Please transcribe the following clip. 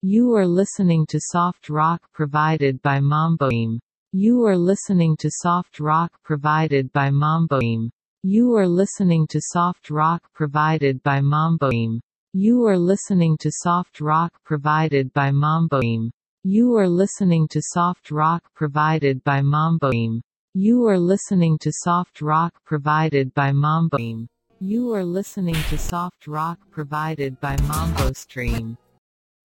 You are listening to soft rock provided by Mamboim. You are listening to soft rock provided by Mamboim. You are listening to soft rock provided by Mamboim. You are listening to soft rock provided by Mamboim. You are listening to soft rock provided by Mamboim. You are listening to soft rock provided by Mamboim. You are listening to soft rock provided by Mambo Stream.